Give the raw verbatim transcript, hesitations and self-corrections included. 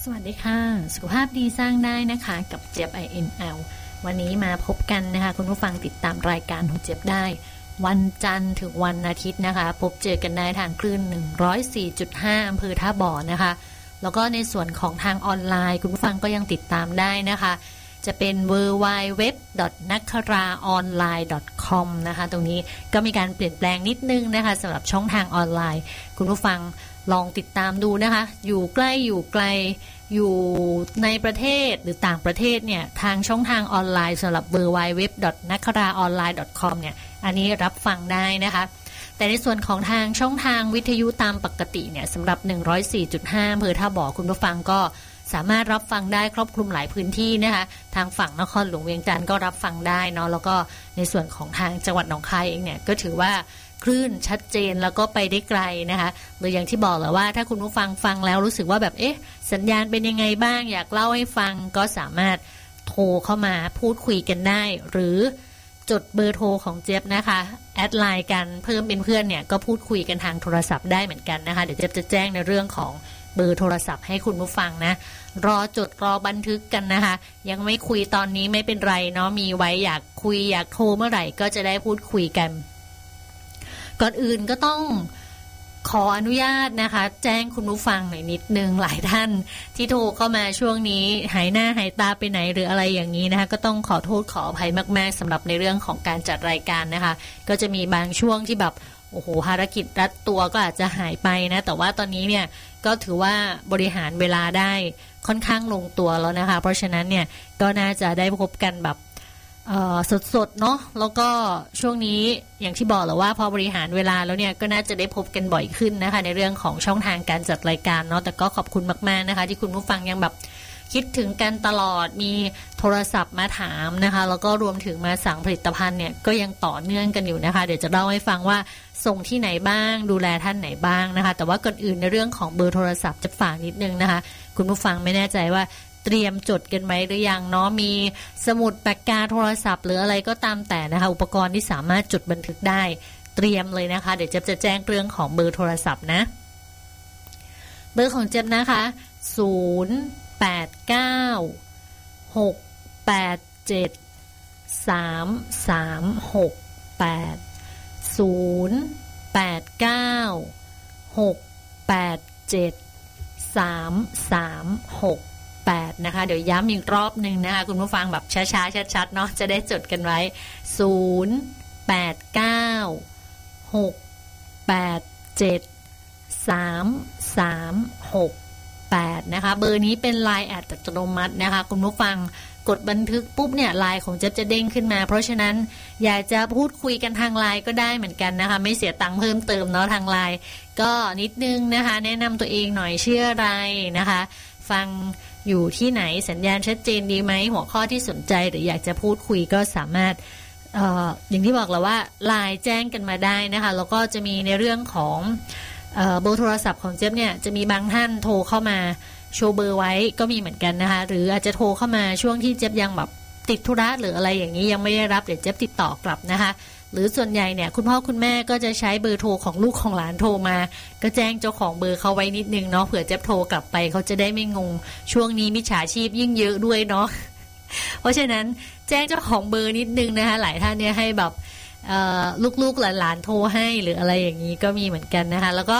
สวัสดีค่ะสุขภาพดีสร้างได้นะคะกับเจี๊ยบ ไอ เอ็น แอล วันนี้มาพบกันนะคะคุณผู้ฟังติดตามรายการของเจี๊ยบได้วันจันทร์ถึงวันอาทิตย์นะคะพบเจอกันได้ทางคลื่น หนึ่งร้อยสี่จุดห้า อำเภอท่าบ่อนะคะแล้วก็ในส่วนของทางออนไลน์คุณผู้ฟังก็ยังติดตามได้นะคะจะเป็น ดับเบิลยู ดับเบิลยู ดับเบิลยู ดอท นักคราออนไลน์ ดอท คอม นะคะตรงนี้ก็มีการเปลี่ยนแปลงนิดนึงนะคะสำหรับช่องทางออนไลน์คุณผู้ฟังลองติดตามดูนะคะอยู่ใกล้อยู่ไกลอยู่ในประเทศหรือต่างประเทศเนี่ยทางช่องทางออนไลน์สำหรับ ดับเบิลยู ดับเบิลยู ดับเบิลยู ดอท นักคราออนไลน์ ดอท คอม เนี่ยอันนี้รับฟังได้นะคะแต่ในส่วนของทางช่องทางวิทยุตามปกติเนี่ยสำหรับ หนึ่งร้อยสี่จุดห้า อำเภอท่าบ่อคุณผู้ฟังก็สามารถรับฟังได้ครอบคลุมหลายพื้นที่นะคะทางฝั่งนครหลวงเวียงจันทร์ก็รับฟังได้เนาะแล้วก็ในส่วนของทางจังหวัดหนองคายเองเนี่ยก็ถือว่าคลื่นชัดเจนแล้วก็ไปได้ไกลนะคะหรืออย่างที่บอกแหละว่าถ้าคุณผู้ฟังฟังแล้วรู้สึกว่าแบบเอ๊ะสัญญาณเป็นยังไงบ้างอยากเล่าให้ฟังก็สามารถโทรเข้ามาพูดคุยกันได้หรือจดเบอร์โทรของเจี๊ยบนะคะแอดไลน์กันเพิ่มเป็นเพื่อนเนี่ยก็พูดคุยกันทางโทรศัพท์ได้เหมือนกันนะคะเดี๋ยวเจี๊ยบจะแจ้งในเรื่องของเบอร์โทรศัพท์ให้คุณผู้ฟังนะรอจดรอบันทึกกันนะคะยังไม่คุยตอนนี้ไม่เป็นไรเนาะมีไว้อยากคุยอยากโทรเมื่อไหร่ก็จะได้พูดคุยกันก่อนอื่นก็ต้องขออนุญาตนะคะแจ้งคุณผู้ฟังหน่อยนิดนึงหลายท่านที่โทรเข้ามาช่วงนี้หายหน้าหายตาไปไหนหรืออะไรอย่างนี้นะคะก็ต้องขอโทษขออภัยมากๆสำหรับในเรื่องของการจัดรายการนะคะก็จะมีบางช่วงที่แบบโอ้โหภารกิจรัดตัวก็อาจจะหายไปนะแต่ว่าตอนนี้เนี่ยก็ถือว่าบริหารเวลาได้ค่อนข้างลงตัวแล้วนะคะเพราะฉะนั้นเนี่ยก็น่าจะได้พบกันแบบสดๆเนาะแล้วก็ช่วงนี้อย่างที่บอกแล้วว่าพอบริหารเวลาแล้วเนี่ยก็น่าจะได้พบกันบ่อยขึ้นนะคะในเรื่องของช่องทางการจัดรายการเนาะแต่ก็ขอบคุณมากๆนะคะที่คุณผู้ฟังยังแบบคิดถึงกันตลอดมีโทรศัพท์มาถามนะคะแล้วก็รวมถึงมาสั่งผลิตภัณฑ์เนี่ยก็ยังต่อเนื่องกันอยู่นะคะเดี๋ยวจะเล่าให้ฟังว่าส่งที่ไหนบ้างดูแลท่านไหนบ้างนะคะแต่ว่าก่อนอื่นในเรื่องของเบอร์โทรศัพท์จะฝากนิดนึงนะคะคุณผู้ฟังไม่แน่ใจว่าเตรียมจดกันไหมหรือยังเนาะมีสมุดปากกาโทรศัพท์หรืออะไรก็ตามแต่นะคะอุปกรณ์ที่สามารถจดบันทึกได้เตรียมเลยนะคะเดี๋ยวเจ๊บจะแจ้งเรื่องของเบอร์โทรศัพท์นะเบอร์ของเจ๊บนะคะศูนย์แปดเก้าหกแปดเจ็ดสามสามหกแปดศูนย์แปดเก้าหกแปดเจ็ดสามสามหกแปดนะคะเดี๋ยวย้ำอีกรอบหนึ่งนะคะคุณผู้ฟังแบบช้าๆชัดๆเนาะจะได้จดกันไว้ศูนย์แปดเก้าหกแปดเจ็ดสามสามหกแปดนะคะเบอร์นี้เป็น ไลน์ แอดอัตโนมัตินะคะคุณผู้ฟังกดบันทึกปุ๊บเนี่ย ไลน์ ของเจ๊จะเด้งขึ้นมาเพราะฉะนั้นอยากจะพูดคุยกันทาง ไลน์ ก็ได้เหมือนกันนะคะไม่เสียตังค์เพิ่มเติมเนาะทาง ไลน์ ก็นิดนึงนะคะแนะนำตัวเองหน่อยชื่ออะไรนะคะฟังอยู่ที่ไหนสัญญาณชัดเจนดีไหมหัวข้อที่สนใจหรืออยากจะพูดคุยก็สามารถ เอ่อ อย่างที่บอกแล้วว่า ไลน์ แจ้งกันมาได้นะคะแล้วก็จะมีในเรื่องของเอ่อเบอร์โทรศัพท์ของเจ๊เนี่ยจะมีบางท่านโทรเข้ามาโชว์เบอร์ไว้ก็มีเหมือนกันนะคะหรืออาจจะโทรเข้ามาช่วงที่เจ๊ยังแบบติดธุระหรืออะไรอย่างนี้ยังไม่ได้รับเดี๋ยวเจ๊ติดต่อกลับนะคะหรือส่วนใหญ่เนี่ยคุณพ่อคุณแม่ก็จะใช้เบอร์โทรของลูกของหลานโทรมาก็แจ้งเจ้าของเบอร์เขาไว้นิดนึงเนาะเผื่อเจ๊โทรกลับไปเขาจะได้ไม่งงช่วงนี้มิจฉาชีพยิ่งเยอะด้วยเนาะเพราะฉะนั้นแจ้งเจ้าของเบอร์นิดนึงนะคะหลายท่านเนี่ยให้แบบลูกๆหลานๆโทรให้หรืออะไรอย่างนี้ก็มีเหมือนกันนะคะแล้วก็